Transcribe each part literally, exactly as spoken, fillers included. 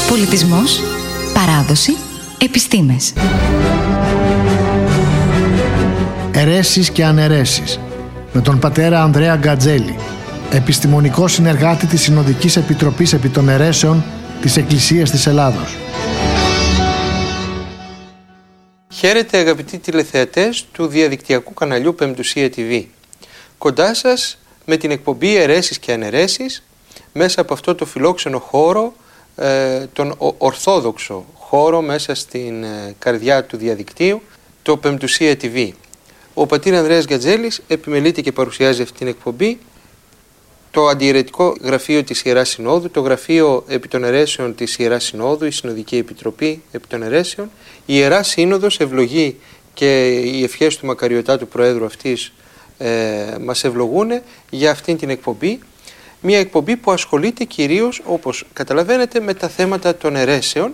Πολιτισμός, παράδοση, επιστήμες. Αιρέσεις και αναιρέσεις, με τον πατέρα Ανδρέα Γκατζέλη, επιστημονικό συνεργάτη της Συνοδικής Επιτροπής επί των Αιρέσεων της Εκκλησίας της Ελλάδος. Χαίρετε αγαπητοί τηλεθεατές του διαδικτυακού καναλιού Πεμπτουσία τι βι. Κοντά σας με την εκπομπή Αιρέσεις και Αναιρέσεις, μέσα από αυτό το φιλόξενο χώρο, ε, τον ορθόδοξο χώρο μέσα στην ε, καρδιά του διαδικτύου, το Πεμπτουσία τι βι. Ο πατήρ Ανδρέας Γκατζέλης επιμελείται και παρουσιάζει αυτή την εκπομπή, το αντιαιρετικό γραφείο της Ιεράς Συνόδου, το γραφείο επί των Αιρέσεων της Ιεράς Συνόδου, η Συνοδική Επιτροπή επί των Αιρέσεων. Η Ιερά Σύνοδος ευλογεί και οι ευχές του μακαριωτάτου Προέδρου αυτής ε, μας ευλογούν για αυτήν την εκπομπή. Μια εκπομπή που ασχολείται κυρίως, όπως καταλαβαίνετε, με τα θέματα των αιρέσεων,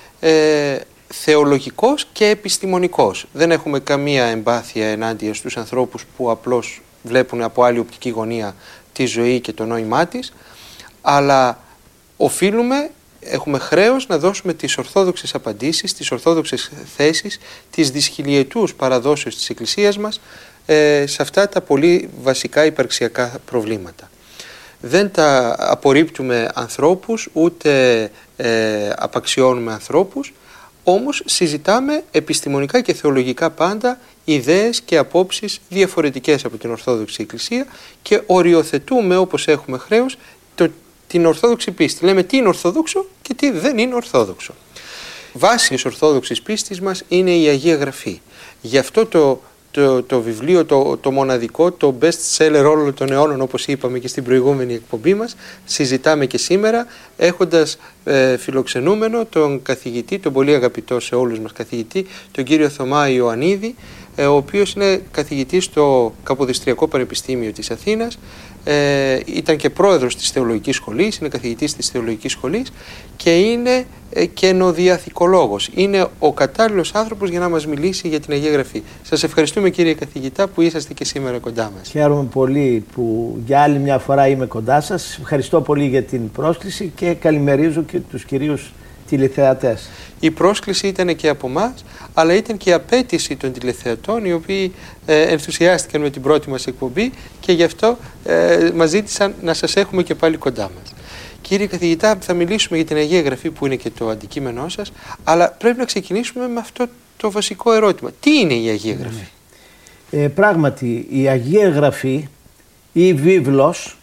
ε, θεολογικός και επιστημονικός. Δεν έχουμε καμία εμπάθεια ενάντια στους ανθρώπους που απλώς βλέπουν από άλλη οπτική γωνία τη ζωή και το νόημά της, αλλά οφείλουμε, έχουμε χρέος να δώσουμε τις ορθόδοξες απαντήσεις, τις ορθόδοξες θέσεις, τις δυσχυλιετούς παραδόσεις της Εκκλησίας μας ε, σε αυτά τα πολύ βασικά υπαρξιακά προβλήματα. Δεν τα απορρίπτουμε ανθρώπους, ούτε ε, απαξιώνουμε ανθρώπους, όμως συζητάμε επιστημονικά και θεολογικά πάντα ιδέες και απόψεις διαφορετικές από την Ορθόδοξη Εκκλησία και οριοθετούμε, όπως έχουμε χρέος, το, την Ορθόδοξη πίστη. Λέμε τι είναι Ορθόδοξο και τι δεν είναι Ορθόδοξο. Βάση της Ορθόδοξης πίστης μας είναι η Αγία Γραφή. Γι' αυτό το, το, το βιβλίο, το, το μοναδικό, το best seller όλων των αιώνων, όπως είπαμε και στην προηγούμενη εκπομπή μας, συζητάμε και σήμερα, έχοντας ε, φιλοξενούμενο τον καθηγητή, τον πολύ αγαπητό σε όλους μας καθηγητή, τον κύριο Θωμά Ιωαννίδη, ε, ο οποίος είναι καθηγητής στο Καποδιστριακό Πανεπιστήμιο της Αθήνας, ε, ήταν και πρόεδρος της Θεολογικής Σχολής, είναι καθηγητής της Θεολογικής Σχολής και είναι ε, καινοδιαθηκολόγος. Είναι ο κατάλληλος άνθρωπος για να μας μιλήσει για την Αγία Γραφή. Σας ευχαριστούμε κύριε καθηγητά που είσαστε και σήμερα κοντά μας. Χαίρομαι πολύ που για άλλη μια φορά είμαι κοντά σας. Ευχαριστώ πολύ για την πρόσκληση και καλημερίζω και τους κυρίους τηλεθεατές. Η πρόσκληση ήταν και από εμάς, αλλά ήταν και η απέτηση των τηλεθεατών, οι οποίοι ε, ενθουσιάστηκαν με την πρώτη μας εκπομπή και γι' αυτό ε, μας ζήτησαν να σας έχουμε και πάλι κοντά μας. Κύριε καθηγητά, θα μιλήσουμε για την Αγία Γραφή που είναι και το αντικείμενό σας, αλλά πρέπει να ξεκινήσουμε με αυτό το βασικό ερώτημα. Τι είναι η Αγία Γραφή? Ε, πράγματι, η Αγία Γραφή ή βίβλος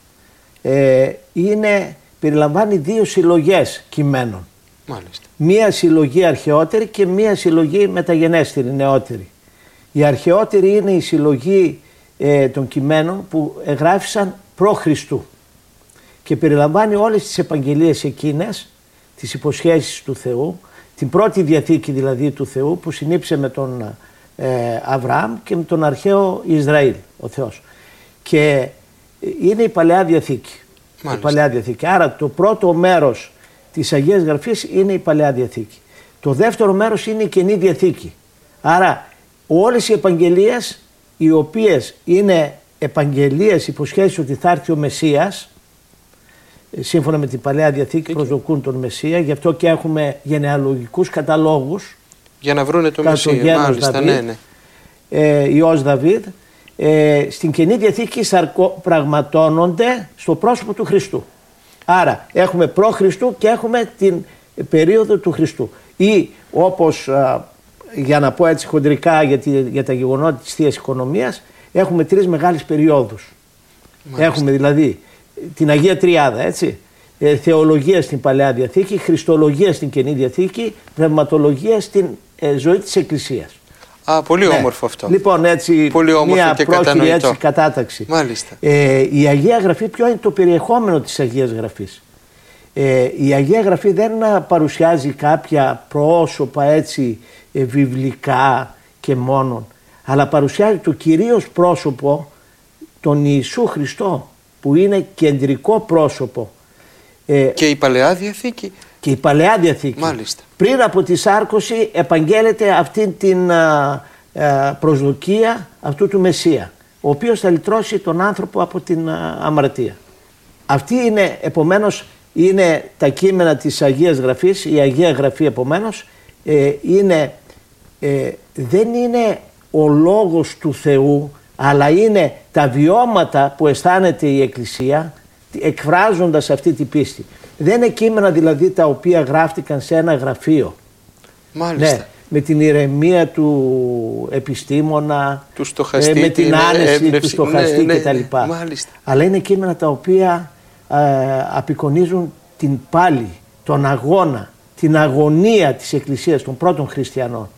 ε, είναι, περιλαμβάνει δύο συλλογές κειμένων. Μάλιστα. Μία συλλογή αρχαιότερη και μία συλλογή μεταγενέστερη, νεότερη. Η αρχαιότερη είναι η συλλογή ε, των κειμένων που εγγράφησαν προ Χριστού και περιλαμβάνει όλες τις επαγγελίες εκείνες, τις υποσχέσεις του Θεού, την πρώτη διαθήκη δηλαδή του Θεού που συνήψε με τον ε, Αβραάμ και με τον αρχαίο Ισραήλ, ο Θεός. Και είναι η Παλαιά Διαθήκη. Η Παλαιά Διαθήκη. Άρα το πρώτο μέρος της Αγίας Γραφής είναι η Παλαιά Διαθήκη. Το δεύτερο μέρος είναι η Καινή Διαθήκη. Άρα όλες οι επαγγελίες, οι οποίες είναι επαγγελίες υποσχέσεις ότι θα έρθει ο Μεσσίας, σύμφωνα με την Παλαιά Διαθήκη προσδοκούν τον Μεσσία, γι' αυτό και έχουμε γενεαλογικούς καταλόγους για να βρούνε τον Μεσσία. Μάλιστα, Δαβίδ, ναι, ναι. Ε, Υιός Δαβίδ. Ε, στην Καινή Διαθήκη πραγματώνονται στο πρόσωπο του Χριστού. Άρα έχουμε προ Χριστού και έχουμε την περίοδο του Χριστού. Ή όπως, α, για να πω έτσι χοντρικά για, τη, για τα γεγονότα της Θείας Οικονομίας, έχουμε τρεις μεγάλες περιόδους. Μάλιστα. Έχουμε δηλαδή την Αγία Τριάδα, έτσι, ε, θεολογία στην Παλαιά Διαθήκη, χριστολογία στην Καινή Διαθήκη, πνευματολογία στην ε, ζωή της Εκκλησίας. Α, πολύ ναι. όμορφο αυτό. Λοιπόν, έτσι, πολύ μια και πρόχειρη έτσι, κατάταξη. Μάλιστα. Ε, η Αγία Γραφή, ποιο είναι το περιεχόμενο της Αγίας Γραφής? Ε, η Αγία Γραφή δεν παρουσιάζει κάποια πρόσωπα έτσι ε, βιβλικά και μόνον, αλλά παρουσιάζει το κυρίως πρόσωπο τον Ιησού Χριστό, που είναι κεντρικό πρόσωπο. Ε, και η Παλαιά Διαθήκη. Και η Παλαιά Διαθήκη. Μάλιστα. Πριν από τη σάρκωση επαγγέλλεται αυτή την α, α, προσδοκία αυτού του Μεσσία, ο οποίος θα λυτρώσει τον άνθρωπο από την α, αμαρτία. Αυτή είναι επομένως είναι τα κείμενα της Αγίας Γραφής, η Αγία Γραφή επομένως, ε, είναι, ε, δεν είναι ο λόγος του Θεού, αλλά είναι τα βιώματα που αισθάνεται η Εκκλησία εκφράζοντας αυτή την πίστη. Δεν είναι κείμενα δηλαδή τα οποία γράφτηκαν σε ένα γραφείο. Μάλιστα. Ναι, με την ηρεμία του επιστήμονα, του στοχαστή, με την άνεση έμπνευση, του στοχαστή ναι, κτλ. Ναι, ναι, αλλά είναι κείμενα τα οποία ε, απεικονίζουν την πάλη, τον αγώνα, την αγωνία της Εκκλησίας των πρώτων χριστιανών.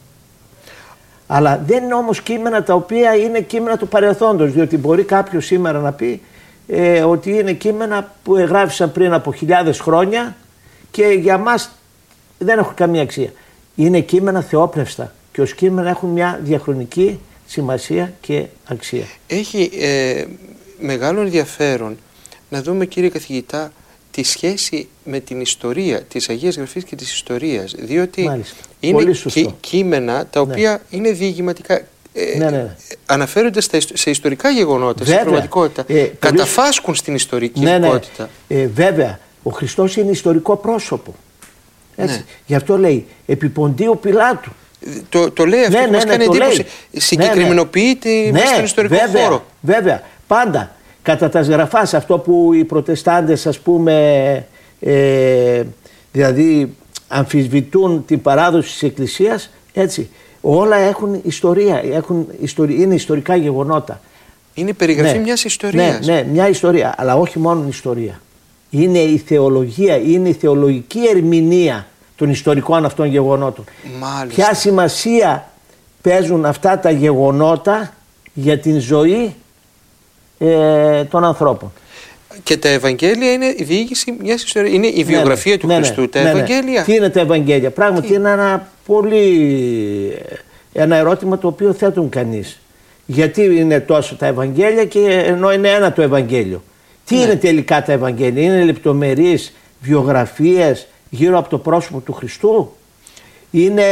Αλλά δεν είναι όμως κείμενα τα οποία είναι κείμενα του παρελθόντος, διότι μπορεί κάποιος σήμερα να πει ε, ότι είναι κείμενα που εγγράφησαν πριν από χιλιάδες χρόνια και για μας δεν έχουν καμία αξία. Είναι κείμενα θεόπνευστα και ως κείμενα έχουν μια διαχρονική σημασία και αξία. Έχει ε, μεγάλο ενδιαφέρον να δούμε, κύριε καθηγητά, τη σχέση με την ιστορία της Αγίας Γραφής και της ιστορίας, διότι Μάλιστα. είναι κείμενα τα οποία ναι. είναι διηγηματικά, ε, ναι, ναι. αναφέρονται στα, σε ιστορικά γεγονότα, βέβαια. Στην πραγματικότητα, ε, καταφάσκουν πολύ... στην ιστορική ναι, υπηκότητα. Ναι. Ε, βέβαια, ο Χριστός είναι ιστορικό πρόσωπο. Έτσι. Ναι. Γι' αυτό λέει επί Ποντίου Πιλάτου. Το, το λέει αυτό ναι, που ναι, μας ναι, κάνει εντύπωση. Λέει. Συγκεκριμενοποιείται ναι, μέσα στον ιστορικό βέβαια, χώρο. Βέβαια, πάντα. Κατά τα σγραφάς, αυτό που οι προτεστάντες, ας πούμε, ε, δηλαδή αμφισβητούν την παράδοση της Εκκλησίας, έτσι, όλα έχουν ιστορία, έχουν ιστορία, είναι ιστορικά γεγονότα. Είναι περιγραφή ναι, μιας ιστορίας. Ναι, ναι, μια ιστορία, αλλά όχι μόνο ιστορία. Είναι η θεολογία, είναι η θεολογική ερμηνεία των ιστορικών αυτών γεγονότων. Μάλιστα. Ποια σημασία παίζουν αυτά τα γεγονότα για την ζωή ε, των ανθρώπων. Και τα Ευαγγέλια είναι η διήγηση μιας ιστορίας, είναι η βιογραφία ναι, του ναι, Χριστού, ναι, τα ναι, Ευαγγέλια. Ναι. Τι είναι τα Ευαγγέλια? Πράγματι Τι? είναι ένα πολύ ένα ερώτημα το οποίο θέτουν κανείς. Γιατί είναι τόσο τα Ευαγγέλια και ενώ είναι ένα το Ευαγγέλιο. Τι ναι. είναι τελικά τα Ευαγγέλια? Είναι λεπτομερείς βιογραφίες γύρω από το πρόσωπο του Χριστού? Είναι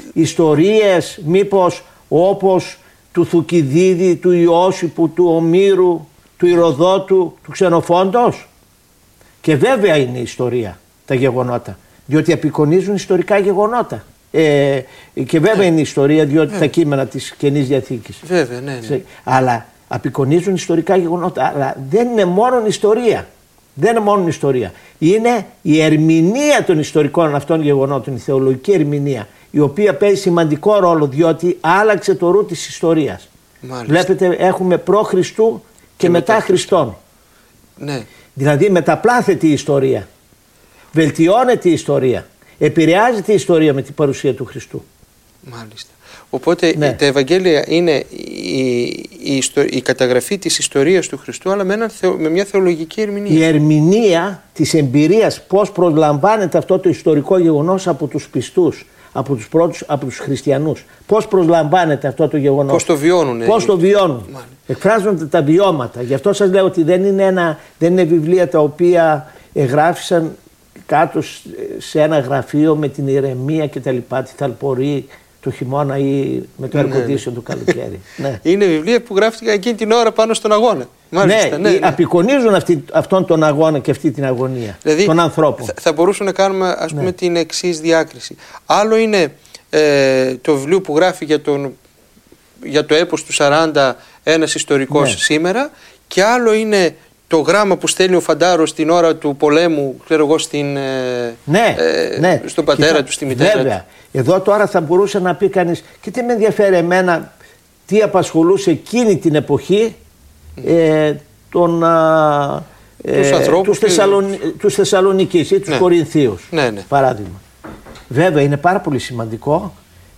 ιστορίες μήπως όπως του Θουκυδίδη, του Ιώσιπου, του Ομήρου, του Ηροδότου, του Ξενοφόντος? Και βέβαια είναι ιστορία τα γεγονότα, διότι απεικονίζουν ιστορικά γεγονότα. Ε, και βέβαια yeah. είναι ιστορία, διότι yeah. τα κείμενα της Καινής Διαθήκης. Βέβαια, ναι, ναι. Αλλά απεικονίζουν ιστορικά γεγονότα. Αλλά δεν είναι μόνο ιστορία. Δεν είναι μόνο ιστορία. Είναι η ερμηνεία των ιστορικών αυτών γεγονότων, η θεολογική ερμηνεία, η οποία παίζει σημαντικό ρόλο, διότι άλλαξε το ρου της ιστορίας. Μάλιστα. Βλέπετε, έχουμε προ Χριστού και, και μετά, μετά Χριστόν. Ναι. Δηλαδή μεταπλάθεται η ιστορία. Βελτιώνεται η ιστορία. Επηρεάζεται η ιστορία με την παρουσία του Χριστού. Μάλιστα. Οπότε ναι. τα Ευαγγέλια είναι η, η, η καταγραφή της ιστορίας του Χριστού, αλλά με, ένα, με μια θεολογική ερμηνεία. Η ερμηνεία της εμπειρίας, πώς προσλαμβάνεται αυτό το ιστορικό γεγονός από τους πιστούς, από τους πρώτους, από τους χριστιανούς. Πώς προσλαμβάνεται αυτό το γεγονός. Πώς το βιώνουν. Πώς το βιώνουν. Μάλιστα. Εκφράζονται τα βιώματα. Γι' αυτό σας λέω ότι δεν είναι, ένα, δεν είναι βιβλία τα οποία εγγράφησαν κάτω σε ένα γραφείο με την ηρεμία και τα λοιπά, τη θαλπορή το χειμώνα ή με το air condition ναι, ναι. το καλοκαίρι. Ναι. Είναι βιβλία που γράφτηκαν εκείνη την ώρα πάνω στον αγώνα. Μάλιστα, ναι, ναι, ναι. απεικονίζουν αυτή, αυτόν τον αγώνα και αυτή την αγωνία δηλαδή, των ανθρώπων. Θα, θα μπορούσαμε να κάνουμε ας πούμε ναι. την εξής διάκριση. Άλλο είναι ε, το βιβλίο που γράφει για, τον, για το έπος του σαράντα ένας ιστορικός ναι. σήμερα, και άλλο είναι το γράμμα που στέλνει ο Φαντάρος την ώρα του πολέμου, ξέρω εγώ, στην, ναι, ε, ναι. στον πατέρα Κοιτά, του, στη μητέρα βέβαια. του. Εδώ τώρα θα μπορούσε να πει κανείς, και τι με ενδιαφέρει εμένα, τι απασχολούσε εκείνη την εποχή mm. ε, τον, ε, τους, ανθρώπους τους, Θεσσαλονι... και... τους Θεσσαλονικείς ή τους ναι. Κορινθίους, ναι, ναι. παράδειγμα. Βέβαια είναι πάρα πολύ σημαντικό,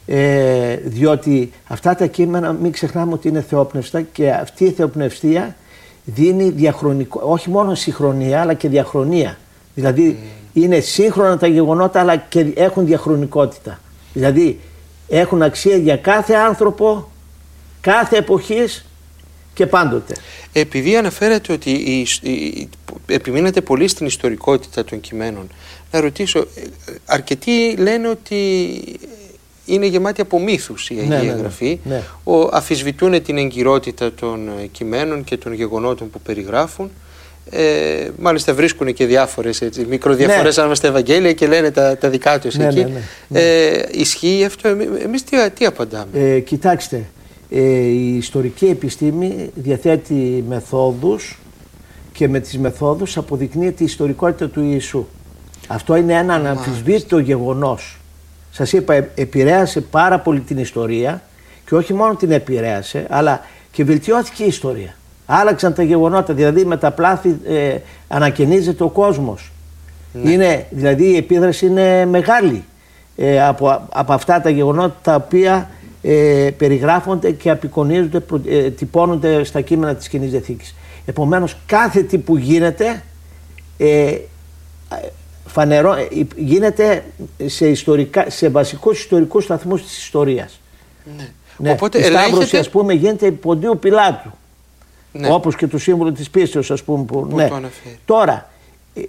ε, διότι αυτά τα κείμενα μην ξεχνάμε ότι είναι θεόπνευστα, και αυτή η θεοπνευστία δίνει διαχρονικό, όχι μόνο συγχρονία αλλά και διαχρονία. Δηλαδή mm. είναι σύγχρονα τα γεγονότα αλλά και έχουν διαχρονικότητα. Δηλαδή έχουν αξία για κάθε άνθρωπο, κάθε εποχής και πάντοτε. Επειδή αναφέρατε ότι η, η, επιμείνατε πολύ στην ιστορικότητα των κειμένων, να ρωτήσω, αρκετοί λένε ότι είναι γεμάτη από μύθους η Αγία ναι, ναι, ναι, Γραφή. Ναι. Ο, αφισβητούν την εγκυρότητα των κειμένων και των γεγονότων που περιγράφουν. Ε, μάλιστα βρίσκουν και διάφορες έτσι, μικροδιαφορές ναι. ανάμεσα στα Ευαγγέλια και λένε τα, τα δικά τους ναι, εκεί. Ναι, ναι, ναι. Ε, ισχύει αυτό, εμείς τι, τι απαντάμε? Ε, κοιτάξτε, ε, η ιστορική επιστήμη διαθέτει μεθόδους και με τις μεθόδους αποδεικνύεται η ιστορικότητα του Ιησού. Αυτό είναι ένα αναμφισβήτητο γεγονός. Σας είπα, επηρέασε πάρα πολύ την ιστορία και όχι μόνο την επηρέασε, αλλά και βελτιώθηκε η ιστορία. Άλλαξαν τα γεγονότα, δηλαδή με τα πλάθη ε, ανακαινίζεται ο κόσμος. Ναι. Είναι, δηλαδή η επίδραση είναι μεγάλη ε, από, από αυτά τα γεγονότα τα οποία ε, περιγράφονται και απεικονίζονται, ε, τυπώνονται στα κείμενα της Καινής Διαθήκης. Επομένως κάθε τι που γίνεται ε, φανερό, ε, γίνεται σε, ιστορικά, σε βασικούς ιστορικούς σταθμούς της ιστορίας. Ναι. Ναι. Οπότε η Σταύρωση ελέγχεται... ας πούμε γίνεται επί Ποντίου Πιλάτου. Ναι. Όπως και το σύμβολο της πίστεως, ας πούμε. Που, που ναι. το Τώρα, ε,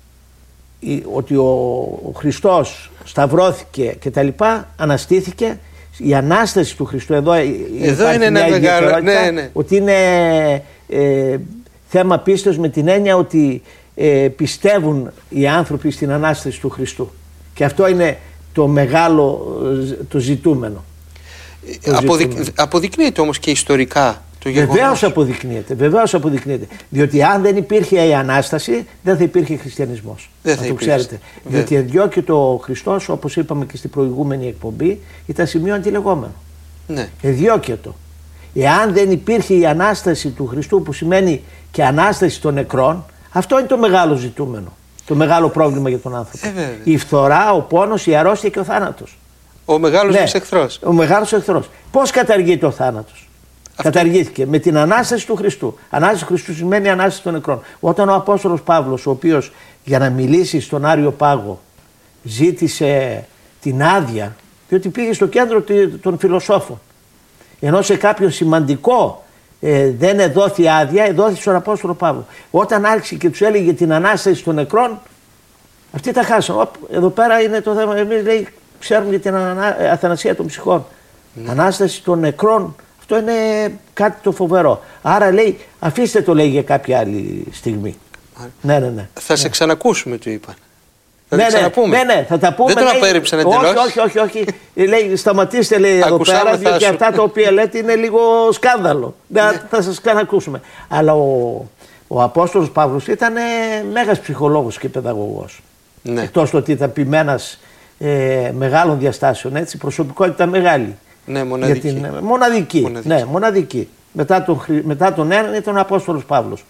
ε, ότι ο, ο Χριστός σταυρώθηκε και τα λοιπά, αναστήθηκε, η Ανάσταση του Χριστού, εδώ, εδώ είναι ένα μεγάλο, ναι, ναι. ότι είναι ε, θέμα πίστεως με την έννοια ότι ε, πιστεύουν οι άνθρωποι στην Ανάσταση του Χριστού. Και αυτό είναι το μεγάλο, το ζητούμενο. Το Αποδεικ... ζητούμενο. Αποδεικνύεται όμως και ιστορικά το γεγονός. Βεβαίως αποδεικνύεται, βεβαίως αποδεικνύεται. Διότι αν δεν υπήρχε η Ανάσταση, δεν θα υπήρχε χριστιανισμός. Δεν θα θα το υπήρχε. ξέρετε. Διότι εδιώκεται ο Χριστός, όπως είπαμε και στην προηγούμενη εκπομπή, ήταν σημείο αντιλεγόμενο. Ναι. Εδιώκεται. Εάν δεν υπήρχε η Ανάσταση του Χριστού, που σημαίνει και Ανάσταση των νεκρών, αυτό είναι το μεγάλο ζητούμενο. Το μεγάλο πρόβλημα για τον άνθρωπο. Ε, η φθορά, ο πόνος, η αρρώστια και ο θάνατος. Ο μεγάλος ναι, μας εχθρός. Ο μεγάλος εχθρός. Πώς καταργείται ο θάνατος? Αυτό... Καταργήθηκε με την Ανάσταση του Χριστού. Ανάσταση του Χριστού σημαίνει Ανάσταση των νεκρών. Όταν ο Απόστολος Παύλος, ο οποίος για να μιλήσει στον Άριο Πάγο ζήτησε την άδεια, διότι πήγε στο κέντρο των φιλοσόφων, ενώ σε κάποιον σημαντικό ε, δεν εδόθη άδεια, εδόθη στον Απόστολο Παύλο. Όταν άρχισε και τους έλεγε την Ανάσταση των νεκρών, αυτοί τα χάσαν. Εδώ πέρα είναι το θέμα. Εμείς λέει ξέρουμε για την αθανασία των ψυχών. Ναι. Ανάσταση των νεκρών, αυτό είναι κάτι το φοβερό. Άρα λέει, αφήστε το λέει για κάποια άλλη στιγμή. Ναι, ναι, ναι. Θα σε ναι. ξανακούσουμε, του είπαν. Θα ναι, τα ξαναπούμε. Ναι, ναι, θα τα πούμε. Δεν τον απέρριψαν εντελώς. Όχι, όχι, όχι. όχι. λέει, σταματήστε λέει εδώ πέρα, διότι αυτά τα οποία λέτε είναι λίγο σκάνδαλο. Ναι. Θα σας ξανακούσουμε. Αλλά ο, ο Απόστολος Παύλος ήταν μέγας ψυχολόγος και παιδαγωγός. Ναι. Εκτός το ότι ήταν ποιμένας ε, μεγάλων διαστάσεων, έτσι, προσωπικότητα μεγάλη. Ναι, μοναδική. Για την, μοναδική, μοναδική. Ναι, μοναδική. Μετά τον, μετά τον έναν ήταν ο Απόστολος Παύλος.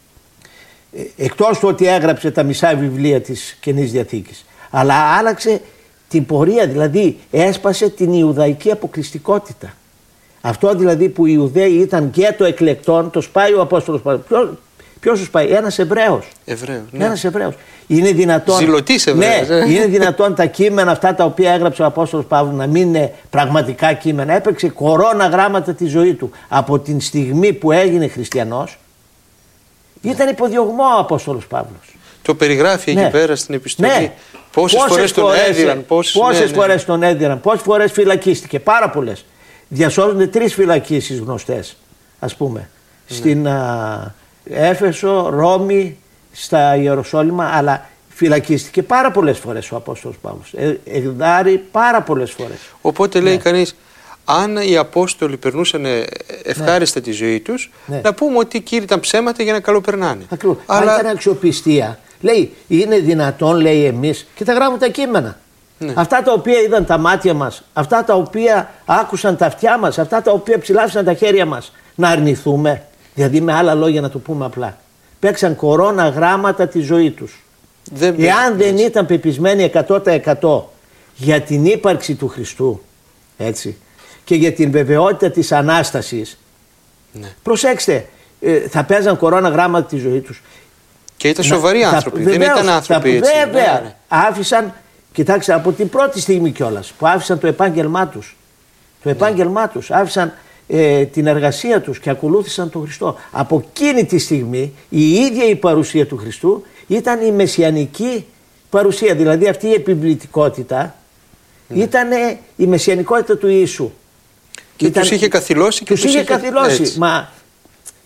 Ε, εκτός του ότι έγραψε τα μισά βιβλία της Καινής Διαθήκης. Αλλά άλλαξε την πορεία, δηλαδή έσπασε την Ιουδαϊκή αποκλειστικότητα. Αυτό δηλαδή που οι Ιουδαίοι ήταν και το εκλεκτόν, το σπάει ο Απόστολος Παύλος. Ποιο, ποιος το σπάει? Ένας Εβραίος. Εβραίο, ναι. Ένας Εβραίος. Είναι δυνατόν, Ζηλωτής Εβραίος. Ναι, είναι δυνατόν τα κείμενα αυτά τα οποία έγραψε ο Απόστολος Παύλος να μην είναι πραγματικά κείμενα? Έπαιξε κορώνα γράμματα τη ζωή του. Από την στιγμή που έγινε χριστιανός, ναι. ήταν υποδιωγμό ο Απόστολος Παύλος. Το περιγράφει ναι. εκεί πέρα στην επιστολή. Ναι. Πόσες, πόσες φορές τον έδιραν. Πόσες, πόσες ναι, ναι. φορές τον έδιραν. Πόσες φορές φυλακίστηκε. Πάρα πολλές. Διασώζονται τρεις φυλακίσεις γνωστές, ας πούμε. Ναι. Στην α, Έφεσο, Ρώμη, στα Ιεροσόλυμα, αλλά φυλακίστηκε πάρα πολλές φορές ο Απόστολος Παύλος. Ε, Εγδάρει πάρα πολλές φορές. Οπότε λέει ναι. κανείς, αν οι Απόστολοι περνούσαν ευχάριστα ναι. τη ζωή τους, ναι. να πούμε ότι εκεί ήταν ψέματα για να καλοπερνάνε. Ακριβώς. Αλλά... Αν ήταν αξιοπιστία, λέει, είναι δυνατόν, λέει, εμείς, και τα γράφουν τα κείμενα. Ναι. Αυτά τα οποία είδαν τα μάτια μας, αυτά τα οποία άκουσαν τα αυτιά μας, αυτά τα οποία ψηλάφισαν τα χέρια μας, να αρνηθούμε? Δηλαδή, με άλλα λόγια να το πούμε απλά, παίξαν κορώνα γράμματα τη ζωή τους. Δεν Εάν δεν έτσι. ήταν πεπισμένοι εκατό τοις εκατό για την ύπαρξη του Χριστού, έτσι, και για την βεβαιότητα της Ανάστασης, ναι. προσέξτε, ε, θα παίζαν κορώνα γράμματα τη ζωή τους. Και ήταν σοβαροί θα, άνθρωποι, θα, δεν βεβαίως, ήταν άνθρωποι θα, έτσι. Βέβαια, ναι, ναι. άφησαν, κοιτάξτε, από την πρώτη στιγμή κιόλας, που άφησαν το επάγγελμά τους, το επάγγελμά ναι. τους, άφησαν ε, την εργασία τους και ακολούθησαν τον Χριστό. Από εκείνη τη στιγμή η ίδια η παρουσία του Χριστού ήταν η μεσιανική παρουσία, δηλαδή αυτή η επιβλητικότητα ναι. ήταν η μεσιανικότητα του Ιησού. Και ήταν, τους είχε καθυλώσει και τους είχε καθυλώσει. Μα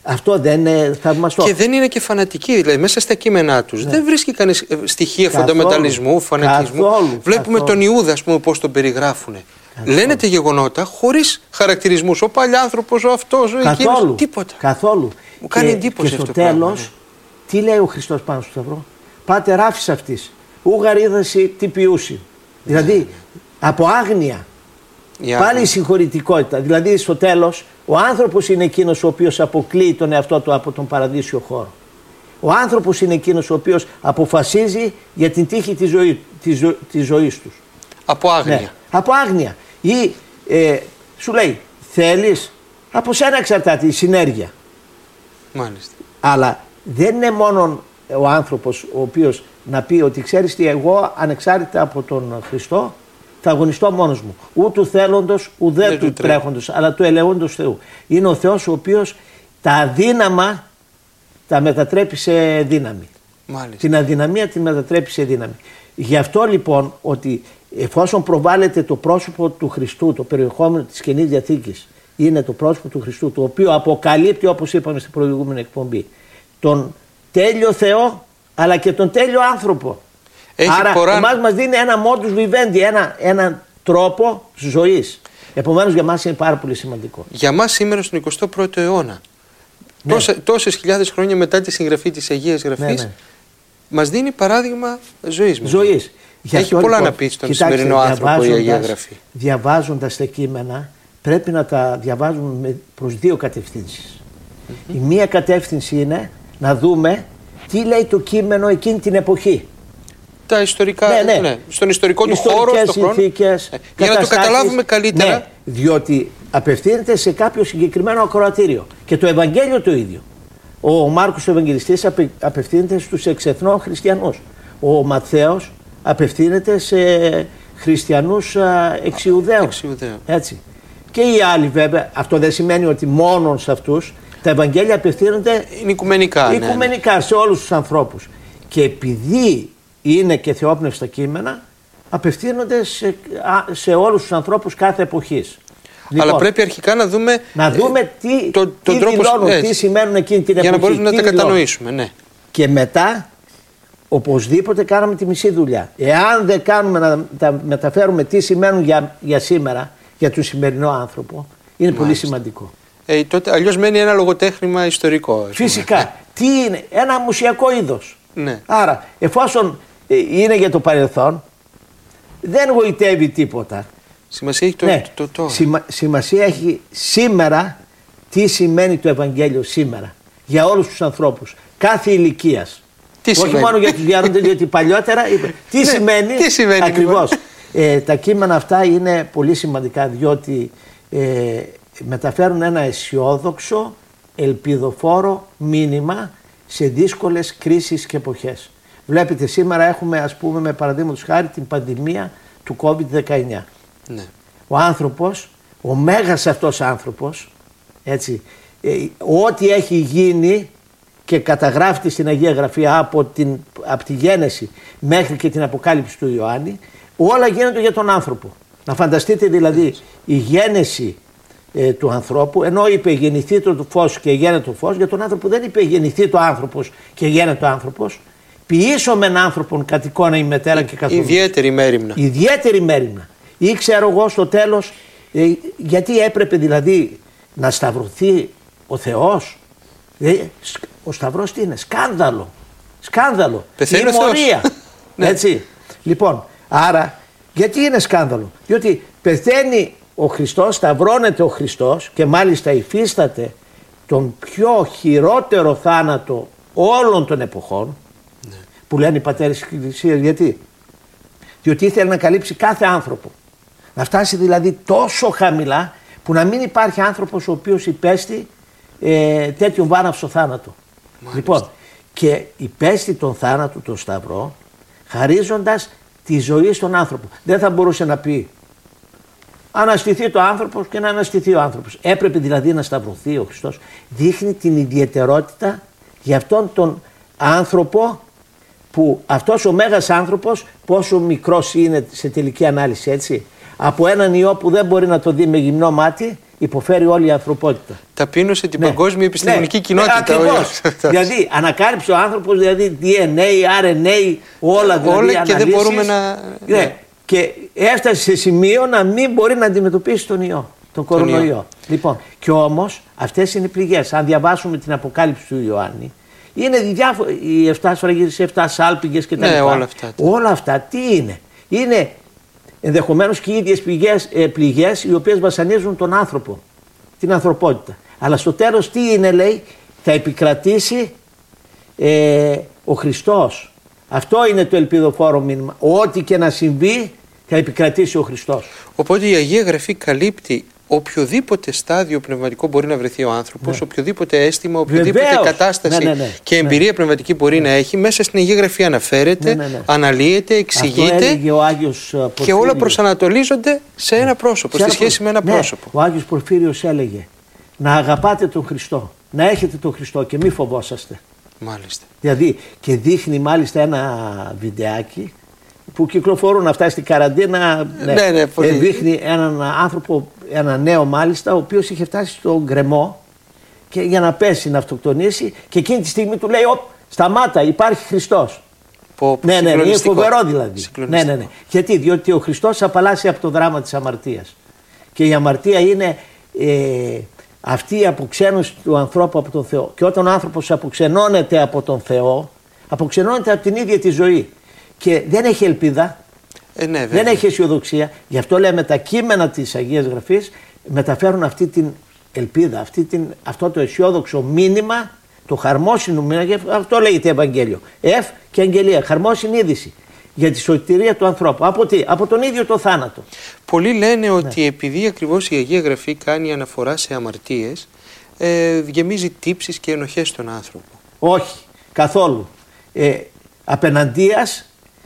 Αυτό δεν είναι θαυμαστό. Και δεν είναι και φανατικοί, δηλαδή μέσα στα κείμενά τους. Ναι. Δεν βρίσκει κανείς στοιχεία φονταμεταλλισμού, φανατισμού. Καθόλου, Βλέπουμε καθόλου. τον Ιούδα, ας πούμε, πώς τον περιγράφουν. Λένε τα γεγονότα χωρίς χαρακτηρισμούς. Ο παλιάνθρωπος, ο αυτός, ο εκείνος. Τίποτα. Καθόλου. Μου κάνει και, εντύπωση και στο αυτό. τέλος, πράγμα, ναι. τι λέει ο Χριστός πάνω στο Σταυρό? Πάτε ράφης αυτής. Ουγαρίδαση τι ποιούσι. Δηλαδή από άγνοια. Πάλι η συγχωρητικότητα. Δηλαδή στο τέλος ο άνθρωπος είναι εκείνος ο οποίος αποκλείει τον εαυτό του από τον παραδείσιο χώρο. Ο άνθρωπος είναι εκείνος ο οποίος αποφασίζει για την τύχη της, ζωή, της, ζω, της ζωής τους. Από άγνοια. Ναι, από άγνοια. Ή ε, σου λέει θέλεις, από σένα εξαρτάται η συνέργεια. Μάλιστα. Αλλά δεν είναι μόνο ο άνθρωπος ο οποίος να πει ότι ξέρεις τι, εγώ ανεξάρτητα από τον Χριστό θα αγωνιστώ μόνος μου. Ούτου θέλοντος, ουδέ του, του τρέχοντος, αλλά του ελεόντος Θεού. Είναι ο Θεός ο οποίος τα αδύναμα τα μετατρέπει σε δύναμη. Μάλιστα. Την αδυναμία την μετατρέπει σε δύναμη. Γι' αυτό λοιπόν ότι εφόσον προβάλλεται το πρόσωπο του Χριστού, το περιεχόμενο της Καινής Διαθήκης, είναι το πρόσωπο του Χριστού, το οποίο αποκαλύπτει, όπως είπαμε στην προηγούμενη εκπομπή, τον τέλειο Θεό αλλά και τον τέλειο άνθρωπο. Έχει Άρα ποράν... εμάς μας δίνει ένα modus vivendi, ένα, ένα τρόπο ζωής. Επομένως για μας είναι πάρα πολύ σημαντικό. Για μας σήμερα στον εικοστό πρώτο αιώνα, ναι. τόσα, τόσες χιλιάδες χρόνια μετά τη συγγραφή της Αγίας Γραφής, ναι, ναι. μας δίνει παράδειγμα ζωής. Ζωής. Έχει πολλά λοιπόν να πει στον κοιτάξτε, σημερινό άνθρωπο η Αγία Γραφή. Διαβάζοντας τα κείμενα πρέπει να τα διαβάζουμε προς δύο κατευθύνσεις. Mm-hmm. Η μία κατεύθυνση είναι να δούμε τι λέει το κείμενο εκείνη την εποχή. Τα ιστορικά, ναι, ναι. Ναι, στον ιστορικό του χώρο, στον συνθήκες, χρόνο. Για να το καταλάβουμε καλύτερα. Ναι, διότι απευθύνεται σε κάποιο συγκεκριμένο ακροατήριο. Και το Ευαγγέλιο το ίδιο. Ο Μάρκος ο Ευαγγελιστής απε, απευθύνεται στους εξεθνών χριστιανούς. Ο Ματθαίος απευθύνεται σε χριστιανούς εξιουδαίους. Έτσι. Και οι άλλοι βέβαια, αυτό δεν σημαίνει ότι μόνο σε αυτούς. Τα Ευαγγέλια απευθύνονται είναι οικουμενικά, οικουμενικά ναι, ναι. σε όλους τους ανθρώπους. Και επειδή είναι και θεόπνευστα κείμενα, απευθύνονται σε, σε όλους τους ανθρώπους κάθε εποχής. Αλλά λοιπόν, πρέπει αρχικά να δούμε, να δούμε τι, το, τι τον τρόπο, δηλώνουν, έτσι, τι σημαίνουν εκείνη την εποχή. Για να μπορούμε να τα δηλώνουν. κατανοήσουμε. Ναι. Και μετά, οπωσδήποτε κάναμε τη μισή δουλειά. Εάν δεν κάνουμε να τα μεταφέρουμε τι σημαίνουν για, για σήμερα, για τον σημερινό άνθρωπο, είναι Μάλιστα. πολύ σημαντικό. Ε, τότε, αλλιώς μένει ένα λογοτέχνημα ιστορικό. Φυσικά. Ναι. Τι είναι, ένα μουσιακό είδος. Ναι. Άρα, εφόσον είναι για το παρελθόν, δεν γοητεύει τίποτα. Σημασία έχει το, ναι. το, το τώρα. Σημα, σημασία έχει σήμερα τι σημαίνει το Ευαγγέλιο σήμερα. Για όλους τους ανθρώπους, κάθε ηλικίας. Τι Όχι σημαίνει. μόνο για τους γέροντες, διότι παλιότερα είπε. Τι ναι, σημαίνει, τι σημαίνει ακριβώς. ε, τα κείμενα αυτά είναι πολύ σημαντικά, διότι ε, μεταφέρουν ένα αισιόδοξο, ελπιδοφόρο μήνυμα σε δύσκολες κρίσεις και εποχές. Βλέπετε σήμερα έχουμε, ας πούμε, με παραδείγματος χάρη την πανδημία του κόβιντ δεκαεννιά. Ναι. Ο άνθρωπος, ο μέγας αυτός άνθρωπος, έτσι, ε, ό,τι έχει γίνει και καταγράφεται στην Αγία Γραφή από, την, από τη γέννηση μέχρι και την αποκάλυψη του Ιωάννη, όλα γίνονται για τον άνθρωπο. Να φανταστείτε δηλαδή η γέννηση ε, του ανθρώπου, ενώ είπε γεννηθεί το φως και γέννητο το φως, για τον άνθρωπο δεν είπε γεννηθεί το άνθρωπος και γέννητο άνθρωπος. Ποιήσω μεν άνθρωπον κατ' εικόνα η μετέρα και καθόλου. Ιδιαίτερη μέριμνα. Ιδιαίτερη μέριμνα. Ή ξέρω εγώ στο τέλος, ε, γιατί έπρεπε δηλαδή να σταυρωθεί ο Θεός. Ε, ο Σταυρός τι είναι, σκάνδαλο. Σκάνδαλο. Πεθαίνει ο Θεός. Έτσι. Λοιπόν, άρα γιατί είναι σκάνδαλο. Διότι πεθαίνει ο Χριστός, σταυρώνεται ο Χριστός και μάλιστα υφίσταται τον πιο χειρότερο θάνατο όλων των εποχών, ναι. που λένε οι πατέρες της Εκκλησίας. Γιατί? Διότι ήθελε να καλύψει κάθε άνθρωπο. Να φτάσει δηλαδή τόσο χαμηλά που να μην υπάρχει άνθρωπος ο οποίος υπέστη ε, τέτοιον βάναυσο θάνατο. Μάλιστα. Λοιπόν, και υπέστη τον θάνατο τον Σταυρό χαρίζοντας τη ζωή στον άνθρωπο. Δεν θα μπορούσε να πει αναστηθεί το άνθρωπος και να αναστηθεί ο άνθρωπος. Έπρεπε δηλαδή να σταυρωθεί ο Χριστός. Δείχνει την ιδιαιτερότητα για αυτόν τον άνθρωπο, που αυτός ο μέγας άνθρωπος πόσο μικρός είναι σε τελική ανάλυση, έτσι. Από έναν ιό που δεν μπορεί να το δει με γυμνό μάτι, υποφέρει όλη η ανθρωπότητα. Ταπείνωσε την ναι. παγκόσμια επιστημονική ναι. κοινότητα. Ακριβώς. Δηλαδή ανακάλυψε ο άνθρωπος δηλαδή ντι εν έι, αρ εν έι, όλα δηλαδή όλα και αναλύσεις, δεν μπορούμε να... Ναι. Ναι. Και έφτασε σε σημείο να μην μπορεί να αντιμετωπίσει τον ιό, τον κορονοϊό. Λοιπόν, και όμως αυτές είναι οι πληγές. Αν διαβάσουμε την Αποκάλυψη του Ιωάννη, είναι διάφο... οι εφτά σφραγίδες, οι εφτά σάλπιγγες κτλ. Ναι, όλα αυτά. Όλα αυτά τι είναι? Είναι ενδεχομένως και οι ίδιες πληγές, ε, πληγές οι οποίες βασανίζουν τον άνθρωπο, την ανθρωπότητα. Αλλά στο τέλος τι είναι, λέει, θα επικρατήσει ε, ο Χριστός. Αυτό είναι το ελπιδοφόρο μήνυμα. Ό,τι και να συμβεί θα επικρατήσει ο Χριστός. Οπότε η Αγία Γραφή καλύπτει οποιοδήποτε στάδιο πνευματικό μπορεί να βρεθεί ο άνθρωπος, ναι. οποιοδήποτε αίσθημα, οποιοδήποτε Βεβαίως. κατάσταση ναι, ναι, ναι. και εμπειρία ναι. πνευματική μπορεί ναι. να έχει, μέσα στην Αγία Γραφή αναφέρεται, ναι, ναι, ναι. αναλύεται, εξηγείται. Αυτό έλεγε ο Άγιος Πορφύριος. Και όλα προσανατολίζονται σε ένα πρόσωπο, σε στη σχέση με ένα ναι. πρόσωπο. Ο Άγιος Πορφύριος έλεγε να αγαπάτε τον Χριστό, να έχετε τον Χριστό και μη φοβόσαστε. Μάλιστα. Δηλαδή και δείχνει μάλιστα ένα βιντεάκι που κυκλοφορούν αυτά στην καραντίνα. Ναι, ναι, ναι, πολύ... Δείχνει έναν άνθρωπο, ένα νέο μάλιστα, ο οποίος είχε φτάσει στον γκρεμό και για να πέσει να αυτοκτονήσει και εκείνη τη στιγμή του λέει: Ωπ, σταμάτα, υπάρχει Χριστός. Πω, πω, ναι, ναι, είναι φοβερό δηλαδή. Ναι, ναι, ναι. Γιατί? Διότι ο Χριστός απαλλάσσει από το δράμα της αμαρτίας. Και η αμαρτία είναι ε, αυτή η αποξένωση του ανθρώπου από τον Θεό. Και όταν ο άνθρωπος αποξενώνεται από τον Θεό, αποξενώνεται από την ίδια τη ζωή. Και δεν έχει ελπίδα, ε, ναι, δεν έχει αισιοδοξία. Γι' αυτό λέμε τα κείμενα της Αγίας Γραφής μεταφέρουν αυτή την ελπίδα, αυτή την, αυτό το αισιόδοξο μήνυμα, το χαρμόσυνο μήνυμα, αυτό λέγεται Ευαγγέλιο. Εφ και αγγελία, χαρμόσυνη είδηση για τη σωτηρία του ανθρώπου. Από τι? Από τον ίδιο το θάνατο. Πολλοί λένε ότι ναι. επειδή ακριβώς η Αγία Γραφή κάνει αναφορά σε αμαρτίες, ε, γεμίζει τύψεις και ενοχές στον άνθρωπο. Όχι, καθόλου. Ε, απέναντίας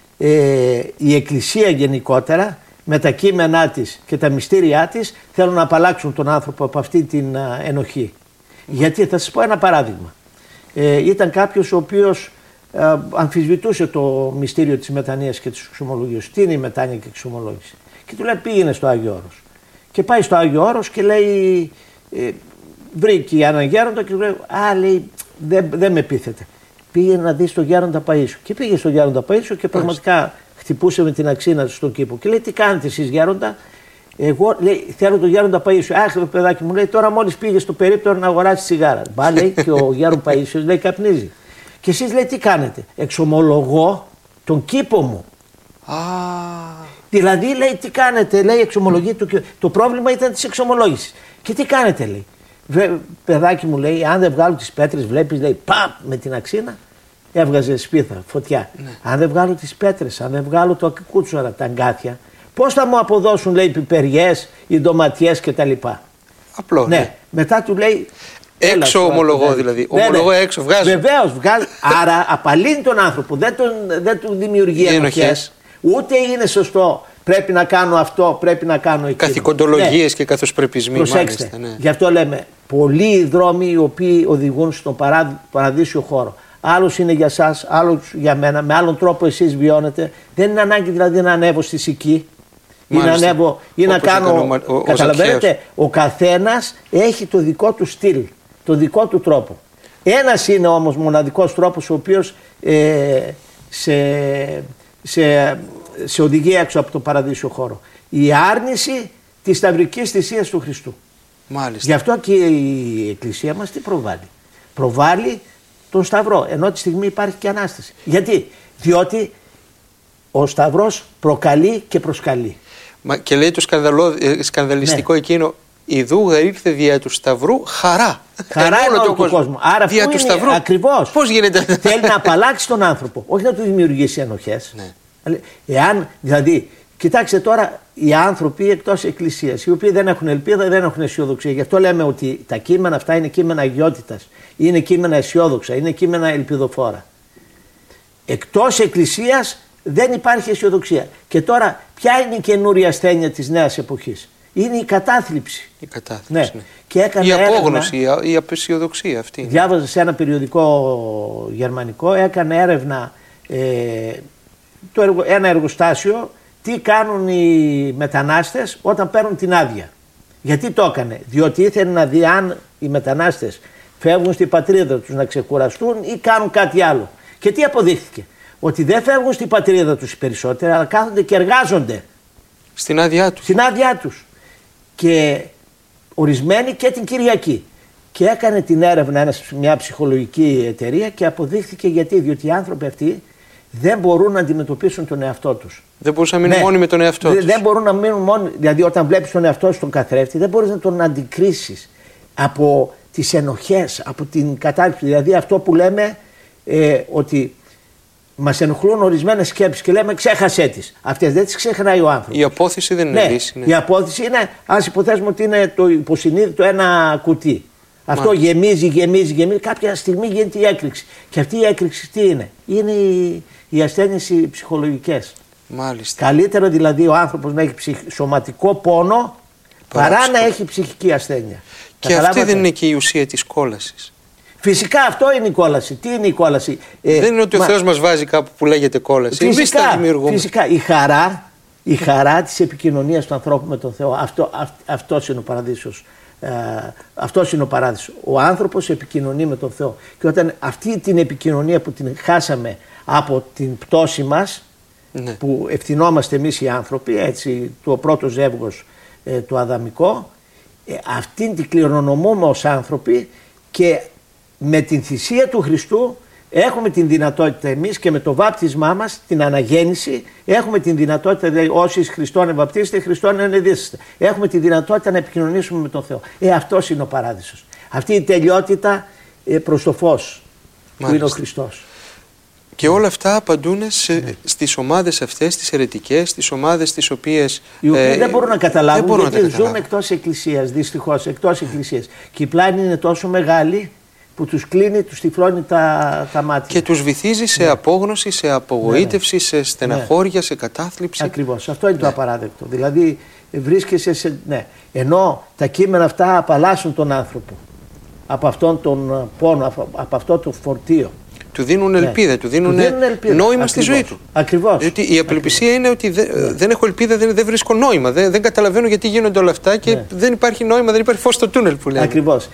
ε, η Εκκλησία γενικότερα με τα κείμενά της και τα μυστήριά της θέλουν να απαλλάξουν τον άνθρωπο από αυτή την α, ενοχή. Mm. Γιατί θα σας πω ένα παράδειγμα. Ε, ήταν κάποιος ο οποίος α, αμφισβητούσε το μυστήριο της μετανοίας και της εξομολογίας. Τι είναι η μετάνοια και η εξομολόγηση? Και του λέει πήγαινε στο Άγιο Όρος. Και πάει στο Άγιο Όρος και λέει, ε, βρήκε έναν γέροντα και του λέει, α, λέει, δεν, δεν με πείθεται. Πήγε να δει τον Γέροντα Παΐσιο. Και πήγε στον Γέροντα Παΐσιο και πραγματικά χτυπούσε με την αξίνα στον κήπο. Και λέει: τι κάνετε εσείς, Γέροντα? Εγώ, λέει, θέλω τον Γέροντα Παΐσιο. Αχ, το παιδάκι μου, λέει, τώρα μόλις πήγε στο περίπτωρο να αγοράσει τσιγάρα. Μπα, λέει, και ο Γέροντα Παΐσιος, λέει, καπνίζει. Και εσείς, λέει, τι κάνετε? Εξομολογώ τον κήπο μου. Α. Δηλαδή, λέει, τι κάνετε? Λέει, εξομολογεί το κήπο. Το πρόβλημα ήταν της εξομολόγησης. Και τι κάνετε, λέει? Βε, παιδάκι μου, λέει, αν δεν βγάλω τις πέτρες, βλέπεις, λέει, παπ, με την αξίνα, έβγαζε σπίθα, φωτιά. Ναι. Αν δεν βγάλω τις πέτρες, αν δεν βγάλω το ακκούτσορα, τα αγκάθια, πώς θα μου αποδώσουν, λέει, πιπεριές, οι ντοματιές κτλ. Απλό. Ναι. ναι. Μετά του λέει. Έξω έλα, ομολογώ, δηλαδή. Ναι, ομολογώ ναι. έξω, βγάζω. Βεβαίως, βγάζει. Άρα απαλύνει τον άνθρωπο, δεν, τον, δεν του δημιουργεί ενοχές. Ούτε είναι σωστό. Πρέπει να κάνω αυτό, πρέπει να κάνω εκείνο. Καθηκοντολογίες ναι. και καθοσπρεπισμοί. Προσέξτε. Μάλιστα, ναι. Γι' αυτό λέμε πολλοί δρόμοι οι οποίοι οδηγούν στον παρά, παραδείσιο χώρο. Άλλος είναι για σας, άλλος για μένα. Με άλλον τρόπο εσείς βιώνετε. Δεν είναι ανάγκη δηλαδή να ανέβω στη Σική ή να ανέβω ή να κάνω. Ο, ο, καταλαβαίνετε, ο, ο καθένας έχει το δικό του στυλ, το δικό του τρόπο. Ένας είναι όμως μοναδικός τρόπος ο οποίος ε, σε, σε, σε οδηγεί έξω από το παραδείσιο χώρο. Η άρνηση της σταυρικής θυσίας του Χριστού. Μάλιστα. Γι' αυτό και η Εκκλησία μας τι προβάλλει? Προβάλλει τον Σταυρό, ενώ τη στιγμή υπάρχει και Ανάσταση. Γιατί? Διότι ο Σταυρός προκαλεί και προσκαλεί. Μα και λέει το σκανδαλό, σκανδαλιστικό ναι. εκείνο, «Ιδού ήρθε δια του Σταυρού χαρά». Χαρά είναι όλο του κόσμου. Άρα δια του Σταυρού. Ακριβώς. Πώς γίνεται? Θέλει να απαλλάξει τον άνθρωπο, όχι να του δημιουργήσει ενοχές. Ναι. Εάν, δηλαδή, κοιτάξτε τώρα οι άνθρωποι εκτός Εκκλησίας, οι οποίοι δεν έχουν ελπίδα, δεν έχουν αισιοδοξία. Γι' αυτό λέμε ότι τα κείμενα αυτά είναι κείμενα αγιότητας, είναι κείμενα αισιόδοξα, είναι κείμενα ελπιδοφόρα. Εκτός Εκκλησίας δεν υπάρχει αισιοδοξία. Και τώρα, ποια είναι η καινούρια ασθένεια της νέας εποχής? Είναι η κατάθλιψη. Η κατάθλιψη. Ναι. Ναι. Και έκανε η απόγνωση, έρευνα, η απεσιοδοξία αυτή. Διάβαζα σε ένα περιοδικό γερμανικό, έκανε έρευνα ε, το εργο, ένα εργοστάσιο, τι κάνουν οι μετανάστες όταν παίρνουν την άδεια. Γιατί το έκανε? Διότι ήθελε να δει αν οι μετανάστες φεύγουν στην πατρίδα τους να ξεκουραστούν ή κάνουν κάτι άλλο. Και τι αποδείχθηκε? Ότι δεν φεύγουν στην πατρίδα τους οι περισσότεροι, αλλά κάθονται και εργάζονται. Στην άδειά τους. Στην άδειά τους. Και ορισμένοι και την Κυριακή. Και έκανε την έρευνα ένας, μια ψυχολογική εταιρεία και αποδείχθηκε γιατί. Διότι οι άνθρωποι αυτοί δεν μπορούν να αντιμετωπίσουν τον εαυτό τους. Δεν μπορούσαν να μείνουν ναι. μόνοι με τον εαυτό τους. Δεν μπορούν να μείνουν μόνοι. Δηλαδή, όταν βλέπεις τον εαυτό σου στον καθρέφτη, δεν μπορείς να τον αντικρίσεις από τις ενοχές, από την κατάληψη. Δηλαδή, αυτό που λέμε ε, ότι μας ενοχλούν ορισμένες σκέψεις και λέμε ξέχασέ τις. Αυτές δεν τις ξεχνάει ο άνθρωπος. Η απόθεση δεν είναι ναι, λύση. Ναι. Η απόθεση είναι, ας υποθέσουμε ότι είναι το υποσυνείδητο ένα κουτί. Αυτό Μάλιστα. γεμίζει, γεμίζει, γεμίζει. Κάποια στιγμή γίνεται η έκρηξη. Και αυτή η έκρηξη τι είναι? Είναι οι, οι ασθένειες οι ψυχολογικές. Μάλιστα. Καλύτερο δηλαδή ο άνθρωπος να έχει ψυχ... σωματικό πόνο παρά, παρά να έχει ψυχική ασθένεια. Και αυτή δεν είναι και η ουσία της κόλασης. Φυσικά αυτό είναι η κόλαση. Τι είναι η κόλαση? Δεν είναι ότι μα... ο Θεός μας βάζει κάπου που λέγεται κόλαση. Εμείς τα δημιουργούμε. Φυσικά η χαρά, η χαρά της επικοινωνίας του ανθρώπου με τον Θεό. Αυτό, αυ, αυτός είναι ο παραδείσος. Ε, αυτός είναι ο παράδεισος. Ο άνθρωπος επικοινωνεί με τον Θεό. Και όταν αυτή την επικοινωνία που την χάσαμε από την πτώση μας, ναι. που ευθυνόμαστε εμείς οι άνθρωποι, έτσι, το πρώτο ζεύγος ε, το αδαμικό, ε, αυτήν την κληρονομούμε ως άνθρωποι και με την θυσία του Χριστού έχουμε την δυνατότητα εμείς και με το βάπτισμά μας, την αναγέννηση, έχουμε την δυνατότητα, δηλαδή όσοι Χριστόν ευαπτίσετε, Χριστόν ενεδίσετε. Έχουμε τη δυνατότητα να επικοινωνήσουμε με τον Θεό. Ε, αυτός είναι ο παράδεισος. Αυτή η τελειότητα ε, προς το φως. Μάλιστα. Που είναι ο Χριστός. Και όλα αυτά απαντούν σε, ναι. στις ομάδες αυτές, τις αιρετικές, τις ομάδες τις οποίες... Οι οποίες ε, δεν μπορούν να καταλάβουν μπορούν γιατί να καταλάβουν. Ζουν εκτός εκκλησίας, δυστυχώς, εκτός εκκλησίας. Και η πλάνη είναι τόσο μεγάλη που τους κλείνει, τους τυφλώνει τα, τα μάτια. Και τους βυθίζει σε ναι. απόγνωση, σε απογοήτευση, ναι. σε στεναχώρια, ναι. σε κατάθλιψη. Ακριβώς. Αυτό είναι ναι. το απαράδεκτο. Δηλαδή βρίσκεσαι σε... Ναι. Ενώ τα κείμενα αυτά απαλλάσσουν τον άνθρωπο από αυτόν τον πόνο, από αυτό το φορτίο. Του δίνουν ελπίδα, ναι. του δίνουν, δίνουν ελπίδα. νόημα Ακριβώς. στη ζωή του. Ακριβώς. Διότι η απελπισία Ακριβώς. είναι ότι δεν, ναι. δεν έχω ελπίδα, δεν, δεν βρίσκω νόημα. Δεν, δεν καταλαβαίνω γιατί γίνονται όλα αυτά και ναι. δεν υπάρχει νόημα, δεν υπάρχει φως στο τούνελ που λέμε. Ακριβώς.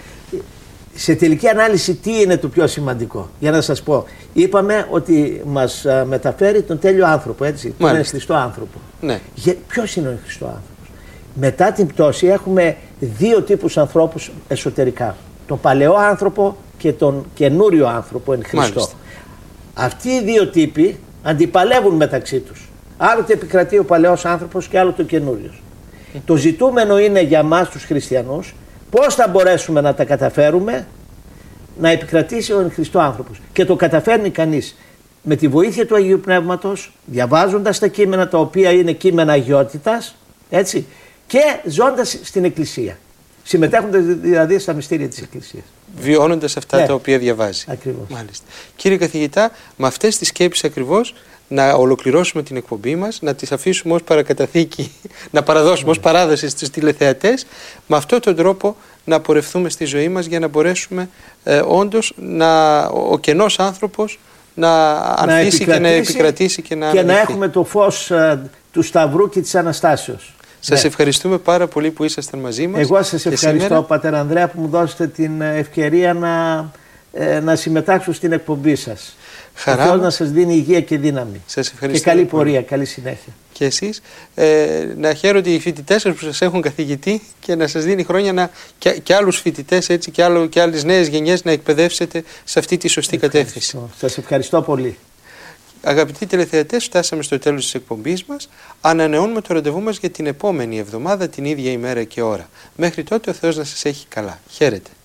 Σε τελική ανάλυση, τι είναι το πιο σημαντικό? Για να σας πω, είπαμε ότι μας α, μεταφέρει τον τέλειο άνθρωπο, έτσι. Τον Χριστό άνθρωπο. Ναι. Ποιος είναι ο Χριστό άνθρωπος? Μετά την πτώση έχουμε δύο τύπους ανθρώπους εσωτερικά. Τον παλαιό άνθρωπο και τον καινούριο άνθρωπο εν Χριστώ. Μάλιστα. Αυτοί οι δύο τύποι αντιπαλεύουν μεταξύ τους. Άλλοτε επικρατεί ο παλαιός άνθρωπος και άλλοτε ο καινούριος. Mm. Το ζητούμενο είναι για μας τους χριστιανούς πώς θα μπορέσουμε να τα καταφέρουμε να επικρατήσει ο εν Χριστώ άνθρωπος. Και το καταφέρνει κανείς με τη βοήθεια του Αγίου Πνεύματος, διαβάζοντας τα κείμενα τα οποία είναι κείμενα αγιότητας, έτσι, και ζώντας στην Εκκλησία. Συμμετέχοντας δηλαδή στα μυστήρια της Εκκλησίας. Βιώνοντας αυτά ναι. τα οποία διαβάζει. Ακριβώς. Μάλιστα. Κύριε καθηγητά, με αυτές τις σκέψεις ακριβώς να ολοκληρώσουμε την εκπομπή μας, να τις αφήσουμε ως παρακαταθήκη, να παραδώσουμε ως παράδοση στους τηλεθεατές, με αυτόν τον τρόπο να πορευθούμε στη ζωή μας για να μπορέσουμε ε, όντως να, ο κενός άνθρωπος να ανθίσει και να επικρατήσει και να και αναδειχθεί. Να έχουμε το φως ε, του Σταυρού και της Αναστάσεως. Σας ναι. ευχαριστούμε πάρα πολύ που ήσασταν μαζί μας. Εγώ σας ευχαριστώ σήμερα... Πατέρα Ανδρέα που μου δώσετε την ευκαιρία να, ε, να συμμετάξω στην εκπομπή σας. Χαρά. Ο Θεός να σας δίνει υγεία και δύναμη. Σας ευχαριστώ. Και καλή πορεία, πολύ. Καλή συνέχεια. Και εσείς ε, να χαίρονται οι φοιτητές σας που σας έχουν καθηγητή και να σας δίνει χρόνια να, και, και άλλους φοιτητές έτσι, και, άλλο, και άλλες νέες γενιές να εκπαιδεύσετε σε αυτή τη σωστή ευχαριστώ. κατεύθυνση. Σας ευχαριστώ πολύ. Αγαπητοί τηλεθεατές, φτάσαμε στο τέλος της εκπομπής μας. Ανανεώνουμε το ραντεβού μας για την επόμενη εβδομάδα, την ίδια ημέρα και ώρα. Μέχρι τότε ο Θεός να σας έχει καλά. Χαίρετε.